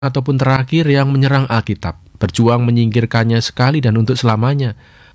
ataupun terakhir yang menyerang Alkitab, berjuang menyingkirkannya sekali dan untuk selamanya.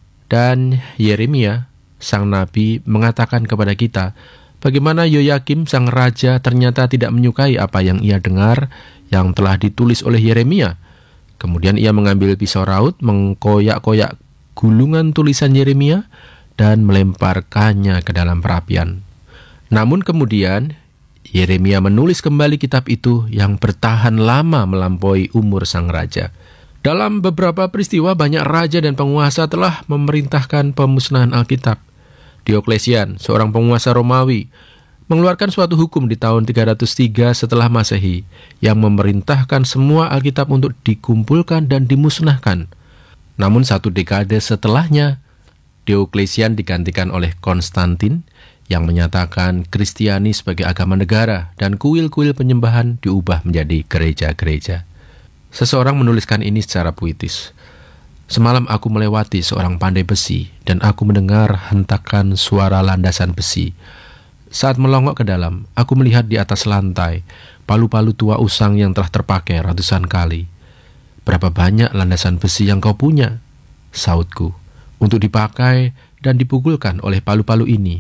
Dan Yeremia, sang nabi, mengatakan kepada kita, bagaimana Yoyakim sang raja ternyata tidak menyukai apa yang ia dengar yang telah ditulis oleh Yeremia. Kemudian ia mengambil pisau raut, mengkoyak-koyak gulungan tulisan Yeremia dan melemparkannya ke dalam perapian. Namun kemudian Yeremia menulis kembali kitab itu yang bertahan lama melampaui umur sang raja. Dalam beberapa peristiwa, banyak raja dan penguasa telah memerintahkan pemusnahan Alkitab. Dioklesian, seorang penguasa Romawi, mengeluarkan suatu hukum di tahun 303 setelah Masehi yang memerintahkan semua Alkitab untuk dikumpulkan dan dimusnahkan. Namun 1 dekade setelahnya, Dioklesian digantikan oleh Konstantin yang menyatakan Kristiani sebagai agama negara dan kuil-kuil penyembahan diubah menjadi gereja-gereja. Seseorang menuliskan ini secara puitis. Semalam aku melewati seorang pandai besi dan aku mendengar hentakan suara landasan besi. Saat melongok ke dalam, aku melihat di atas lantai palu-palu tua usang yang telah terpakai ratusan kali. Berapa banyak landasan besi yang kau punya? Sautku, untuk dipakai dan dipukulkan oleh palu-palu ini.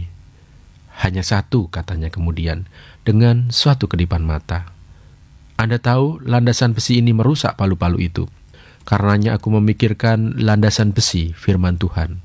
Hanya satu, katanya kemudian, dengan suatu kedipan mata. Anda tahu landasan besi ini merusak palu-palu itu. Karenanya aku memikirkan landasan besi firman Tuhan.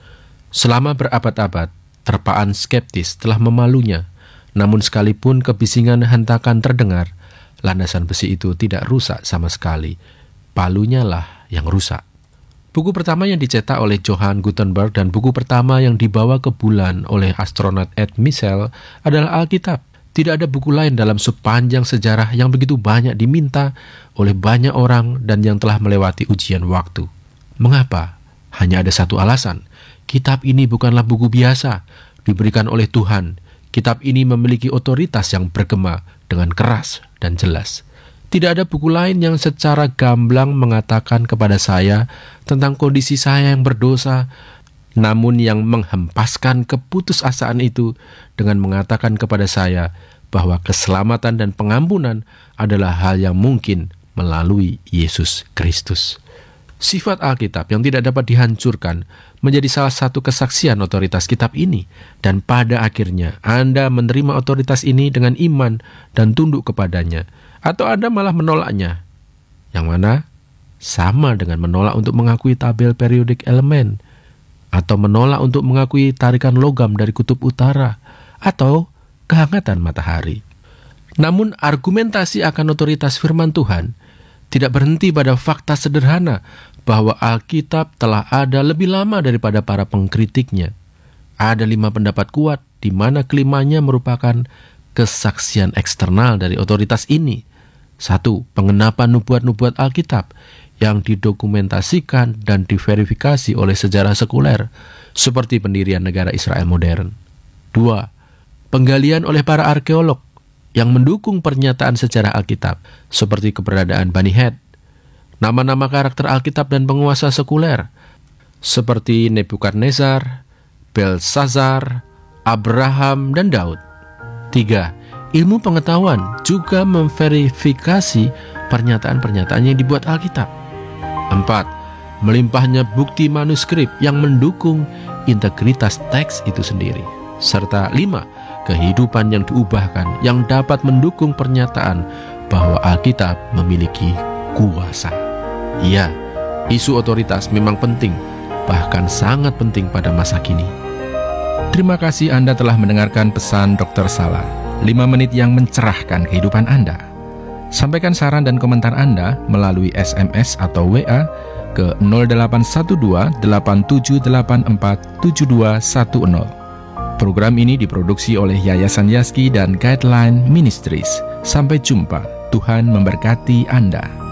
Selama berabad-abad, terpaan skeptis telah memalunya. Namun sekalipun kebisingan hentakan terdengar, landasan besi itu tidak rusak sama sekali. Palunya lah yang rusak. Buku pertama yang dicetak oleh Johann Gutenberg dan buku pertama yang dibawa ke bulan oleh astronot Ed Mitchell adalah Alkitab. Tidak ada buku lain dalam sepanjang sejarah yang begitu banyak diminta oleh banyak orang dan yang telah melewati ujian waktu. Mengapa? Hanya ada satu alasan. Kitab ini bukanlah buku biasa, diberikan oleh Tuhan. Kitab ini memiliki otoritas yang bergema dengan keras dan jelas. Tidak ada buku lain yang secara gamblang mengatakan kepada saya tentang kondisi saya yang berdosa, namun yang menghempaskan keputusasaan itu dengan mengatakan kepada saya bahwa keselamatan dan pengampunan adalah hal yang mungkin melalui Yesus Kristus. Sifat Alkitab yang tidak dapat dihancurkan menjadi salah satu kesaksian otoritas kitab ini, dan pada akhirnya Anda menerima otoritas ini dengan iman dan tunduk kepadanya, atau Anda malah menolaknya, yang mana sama dengan menolak untuk mengakui tabel periodik elemen, atau menolak untuk mengakui tarikan logam dari kutub utara, atau kehangatan matahari. Namun argumentasi akan otoritas firman Tuhan tidak berhenti pada fakta sederhana bahwa Alkitab telah ada lebih lama daripada para pengkritiknya. Ada 5 pendapat kuat di mana kelimanya merupakan kesaksian eksternal dari otoritas ini. 1. Pengenapan nubuat-nubuat Alkitab yang didokumentasikan dan diverifikasi oleh sejarah sekuler, seperti pendirian negara Israel modern. 2. Penggalian oleh para arkeolog yang mendukung pernyataan sejarah Alkitab, seperti keberadaan Bani Het. Nama-nama karakter Alkitab dan penguasa sekuler, seperti Nebukadnezar, Belsazar, Abraham, dan Daud. 3. Ilmu pengetahuan juga memverifikasi pernyataan-pernyataan yang dibuat Alkitab. 4. Melimpahnya bukti manuskrip yang mendukung integritas teks itu sendiri. Serta 5. Kehidupan yang diubahkan yang dapat mendukung pernyataan bahwa Alkitab memiliki kuasa. Ya, isu otoritas memang penting, bahkan sangat penting pada masa kini. Terima kasih Anda telah mendengarkan pesan Dr. Salah, 5 menit yang mencerahkan kehidupan Anda. Sampaikan saran dan komentar Anda melalui SMS atau WA ke 0812 8784 7210. Program ini diproduksi oleh Yayasan Yazki dan Guideline Ministries. Sampai jumpa. Tuhan memberkati Anda.